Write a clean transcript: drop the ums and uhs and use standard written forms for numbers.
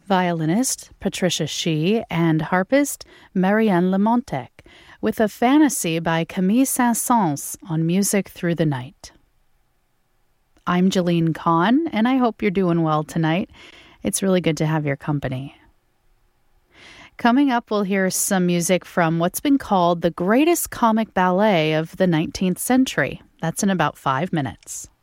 violinist Patricia Shih, and harpist Marianne Lamontec, with a fantasy by Camille Saint-Saëns on Music Through the Night. I'm Jeline Kahn, and I hope you're doing well tonight. It's really good to have your company. Coming up, we'll hear some music from what's been called the greatest comic ballet of the 19th century. That's in about 5 minutes.